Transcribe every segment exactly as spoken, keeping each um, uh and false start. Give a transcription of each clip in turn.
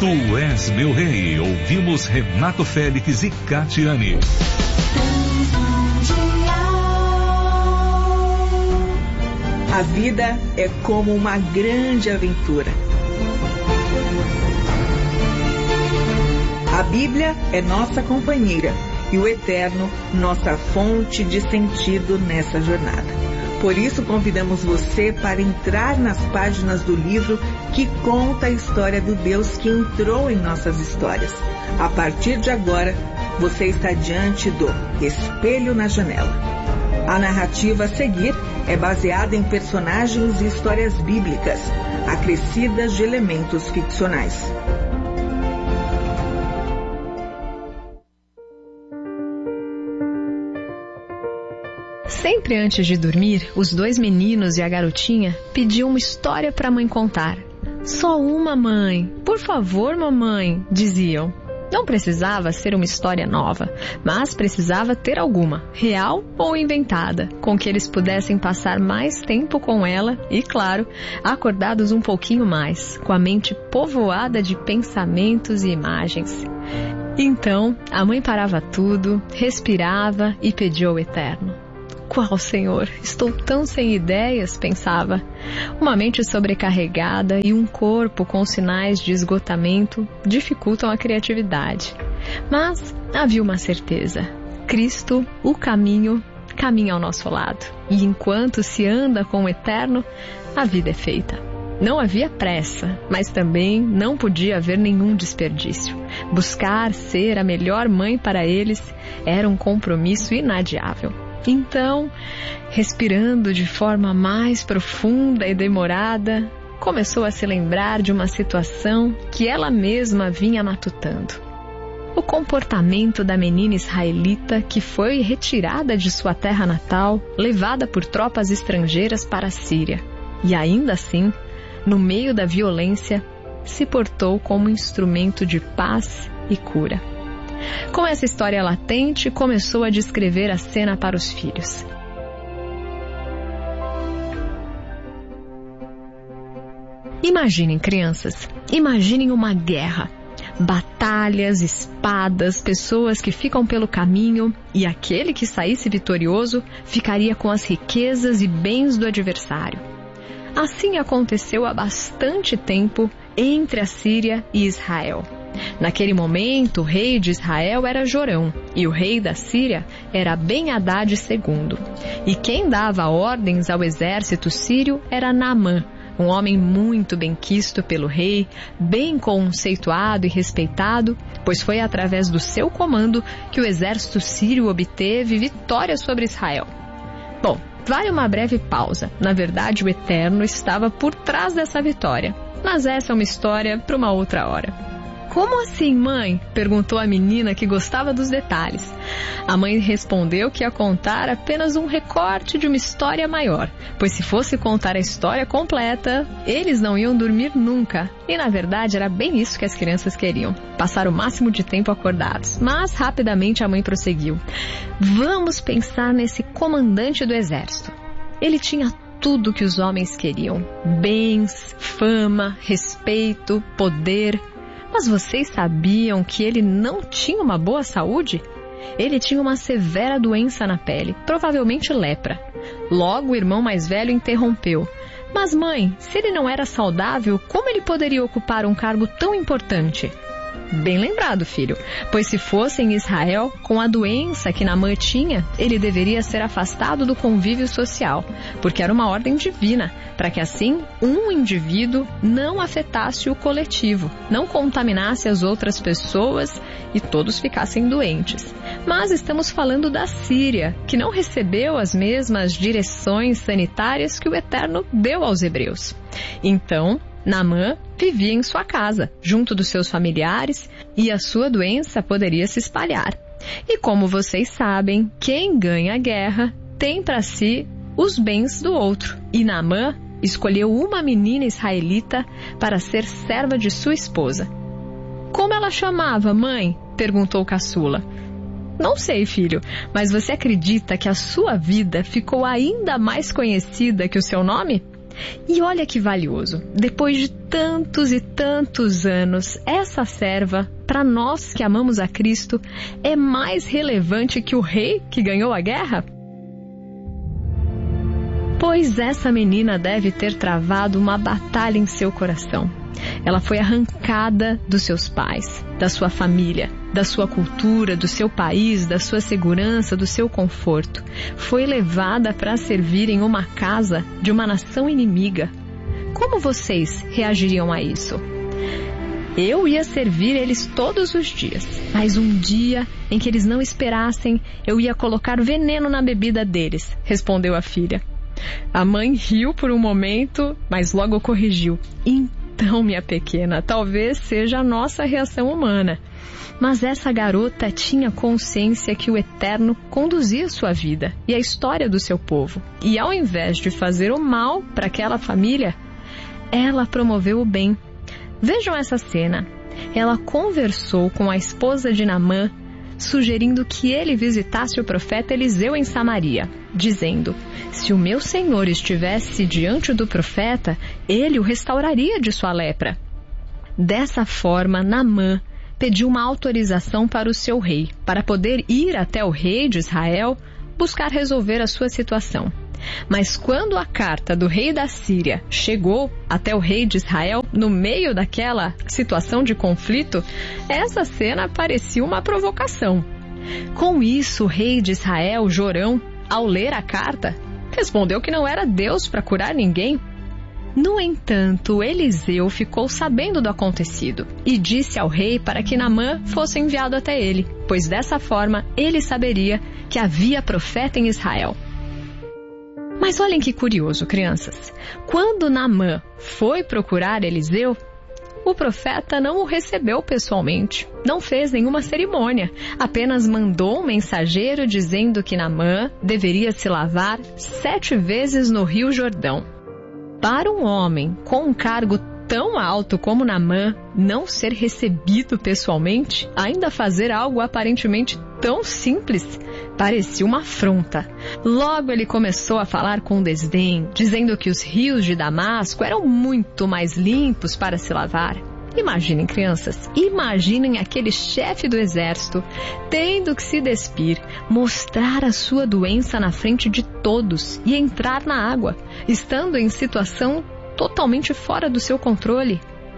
Tu és meu rei. Ouvimos Renato Félix e Catiane. A vida é como uma grande aventura. A Bíblia é nossa companheira e o Eterno, nossa fonte de sentido nessa jornada. Por isso, convidamos você para entrar nas páginas do livro que conta a história do Deus que entrou em nossas histórias. A partir de agora, você está diante do Espelho na Janela. A narrativa a seguir é baseada em personagens e histórias bíblicas, acrescidas de elementos ficcionais. Sempre antes de dormir, os dois meninos e a garotinha pediam uma história para a mãe contar. Só uma, mãe. Por favor, mamãe, diziam. Não precisava ser uma história nova, mas precisava ter alguma, real ou inventada, com que eles pudessem passar mais tempo com ela e, claro, acordados um pouquinho mais, com a mente povoada de pensamentos e imagens. Então, a mãe parava tudo, respirava e pedia ao Eterno. Qual, Senhor? Estou tão sem ideias, pensava. Uma mente sobrecarregada e um corpo com sinais de esgotamento dificultam a criatividade. Mas havia uma certeza. Cristo, o caminho, caminha ao nosso lado. E enquanto se anda com o Eterno, a vida é feita. Não havia pressa, mas também não podia haver nenhum desperdício. Buscar ser a melhor mãe para eles era um compromisso inadiável. Então, respirando de forma mais profunda e demorada, começou a se lembrar de uma situação que ela mesma vinha matutando. O comportamento da menina israelita que foi retirada de sua terra natal, levada por tropas estrangeiras para a Síria. E ainda assim, no meio da violência, se portou como instrumento de paz e cura. Com essa história latente, começou a descrever a cena para os filhos. Imaginem, crianças, imaginem uma guerra. Batalhas, espadas, pessoas que ficam pelo caminho, e aquele que saísse vitorioso ficaria com as riquezas e bens do adversário. Assim aconteceu há bastante tempo entre a Síria e Israel. Naquele momento, o rei de Israel era Jorão e o rei da Síria era Ben-Hadad segundo. E quem dava ordens ao exército sírio era Naamã, um homem muito benquisto pelo rei, bem conceituado e respeitado, pois foi através do seu comando que o exército sírio obteve vitória sobre Israel. Bom, vale uma breve pausa. Na verdade, o Eterno estava por trás dessa vitória. Mas essa é uma história para uma outra hora. Como assim, mãe? Perguntou a menina que gostava dos detalhes. A mãe respondeu que ia contar apenas um recorte de uma história maior, pois se fosse contar a história completa, eles não iam dormir nunca. E na verdade era bem isso que as crianças queriam, passar o máximo de tempo acordados. Mas rapidamente a mãe prosseguiu. Vamos pensar nesse comandante do exército. Ele tinha tudo que os homens queriam: bens, fama, respeito, poder. Mas vocês sabiam que ele não tinha uma boa saúde? Ele tinha uma severa doença na pele, provavelmente lepra. Logo o irmão mais velho interrompeu. Mas mãe, se ele não era saudável, como ele poderia ocupar um cargo tão importante? Bem lembrado, filho, pois se fosse em Israel, com a doença que Naamã tinha, ele deveria ser afastado do convívio social, porque era uma ordem divina, para que assim um indivíduo não afetasse o coletivo, não contaminasse as outras pessoas e todos ficassem doentes. Mas estamos falando da Síria, que não recebeu as mesmas direções sanitárias que o Eterno deu aos hebreus. Então, Naamã vivia em sua casa, junto dos seus familiares, e a sua doença poderia se espalhar. E como vocês sabem, quem ganha a guerra tem para si os bens do outro. E Naamã escolheu uma menina israelita para ser serva de sua esposa. Como ela chamava, mãe? Perguntou o caçula. Não sei, filho, mas você acredita que a sua vida ficou ainda mais conhecida que o seu nome? E olha que valioso, depois de tantos e tantos anos, essa serva, para nós que amamos a Cristo, é mais relevante que o rei que ganhou a guerra? Pois essa menina deve ter travado uma batalha em seu coração. Ela foi arrancada dos seus pais, da sua família, da sua cultura, do seu país, da sua segurança, do seu conforto. Foi levada para servir em uma casa de uma nação inimiga. Como vocês reagiriam a isso? Eu ia servir eles todos os dias, mas um dia em que eles não esperassem, eu ia colocar veneno na bebida deles, respondeu a filha. A mãe riu por um momento, mas logo corrigiu. Então, minha pequena, talvez seja a nossa reação humana. Mas essa garota tinha consciência que o Eterno conduzia sua vida e a história do seu povo. E ao invés de fazer o mal para aquela família, ela promoveu o bem. Vejam essa cena. Ela conversou com a esposa de Naamã, sugerindo que ele visitasse o profeta Eliseu em Samaria, dizendo: se o meu senhor estivesse diante do profeta, ele o restauraria de sua lepra. Dessa forma, Naamã pediu uma autorização para o seu rei, para poder ir até o rei de Israel buscar resolver a sua situação. Mas quando a carta do rei da Síria chegou até o rei de Israel, no meio daquela situação de conflito, essa cena parecia uma provocação. Com isso, o rei de Israel, Jorão, ao ler a carta, respondeu que não era Deus para curar ninguém. No entanto, Eliseu ficou sabendo do acontecido e disse ao rei para que Naamã fosse enviado até ele, pois dessa forma ele saberia que havia profeta em Israel. Mas olhem que curioso, crianças. Quando Naamã foi procurar Eliseu, o profeta não o recebeu pessoalmente, não fez nenhuma cerimônia, apenas mandou um mensageiro dizendo que Naamã deveria se lavar sete vezes no Rio Jordão. Para um homem com um cargo tão alto como Naamã não ser recebido pessoalmente, ainda fazer algo aparentemente tão simples, parecia uma afronta. Logo ele começou a falar com desdém, dizendo que os rios de Damasco eram muito mais limpos para se lavar. Imaginem, crianças, imaginem aquele chefe do exército tendo que se despir, mostrar a sua doença na frente de todos e entrar na água, estando em situação totalmente fora do seu controle.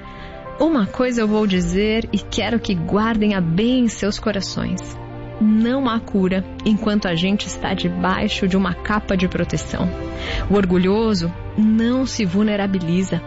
Uma coisa eu vou dizer e quero que guardem a bem em seus corações. Não há cura enquanto a gente está debaixo de uma capa de proteção. O orgulhoso não se vulnerabiliza,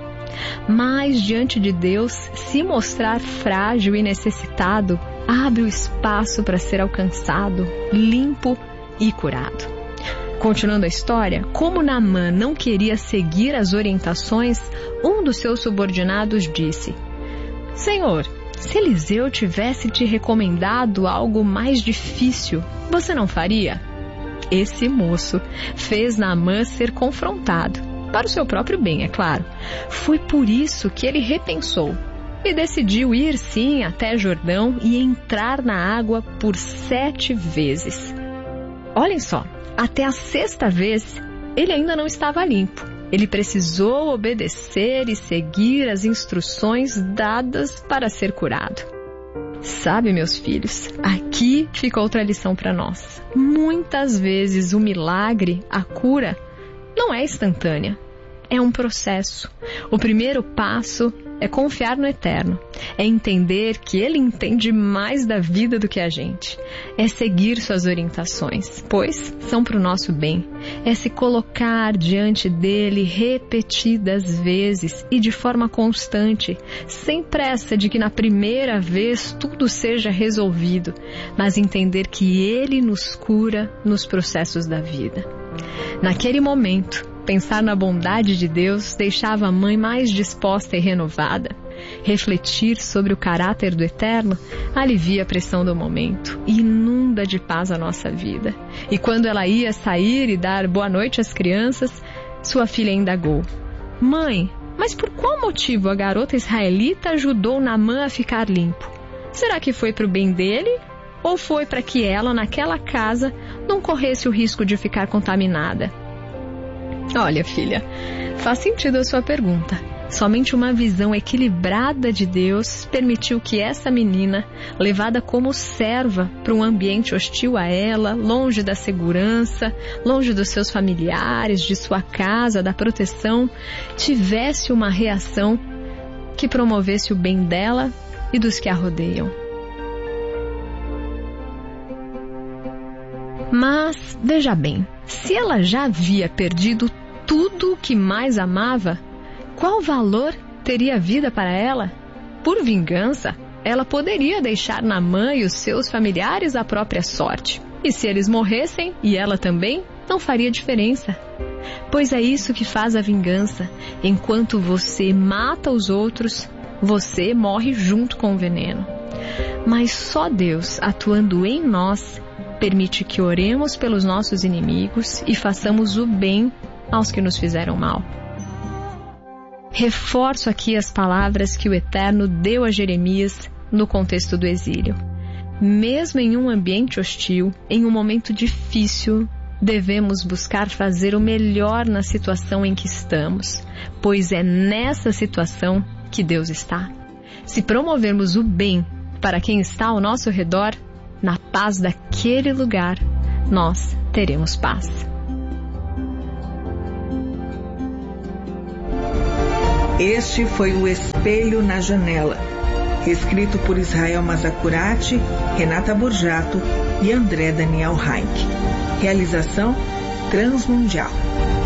mas diante de Deus, se mostrar frágil e necessitado, abre o espaço para ser alcançado, limpo e curado. Continuando a história, como Naamã não queria seguir as orientações, um dos seus subordinados disse: Senhor, se Eliseu tivesse te recomendado algo mais difícil, você não faria? Esse moço fez Naamã ser confrontado, para o seu próprio bem, é claro. Foi por isso que ele repensou e decidiu ir sim até Jordão e entrar na água por sete vezes. Olhem só, até a sexta vez ele ainda não estava limpo. Ele precisou obedecer e seguir as instruções dadas para ser curado. Sabe, meus filhos, aqui fica outra lição para nós. Muitas vezes o milagre, a cura, não é instantânea. É um processo. O primeiro passo é confiar no Eterno. É entender que Ele entende mais da vida do que a gente. É seguir suas orientações, pois são para o nosso bem. É se colocar diante dEle repetidas vezes e de forma constante, sem pressa de que na primeira vez tudo seja resolvido, mas entender que Ele nos cura nos processos da vida. Naquele momento, pensar na bondade de Deus deixava a mãe mais disposta e renovada. Refletir sobre o caráter do Eterno alivia a pressão do momento e inunda de paz a nossa vida. E quando ela ia sair e dar boa noite às crianças, sua filha indagou: Mãe, mas por qual motivo a garota israelita ajudou Naamã a ficar limpo? Será que foi para o bem dele? Ou foi para que ela, naquela casa, não corresse o risco de ficar contaminada? Olha, filha, faz sentido a sua pergunta. Somente uma visão equilibrada de Deus permitiu que essa menina, levada como serva para um ambiente hostil a ela, longe da segurança, longe dos seus familiares, de sua casa, da proteção, tivesse uma reação que promovesse o bem dela e dos que a rodeiam. Mas, veja bem, se ela já havia perdido tudo o que mais amava, qual valor teria a vida para ela? Por vingança, ela poderia deixar Naamã e os seus familiares a própria sorte. E se eles morressem, e ela também, não faria diferença. Pois é isso que faz a vingança. Enquanto você mata os outros, você morre junto com o veneno. Mas só Deus, atuando em nós, permite que oremos pelos nossos inimigos e façamos o bem aos que nos fizeram mal. Reforço aqui as palavras que o Eterno deu a Jeremias no contexto do exílio. Mesmo em um ambiente hostil, em um momento difícil, devemos buscar fazer o melhor na situação em que estamos, pois é nessa situação que Deus está. Se promovermos o bem para quem está ao nosso redor, na paz daquele lugar, nós teremos paz. Este foi o Espelho na Janela, escrito por Israel Mazacurati, Renata Borjato e André Daniel Heinck. Realização Transmundial.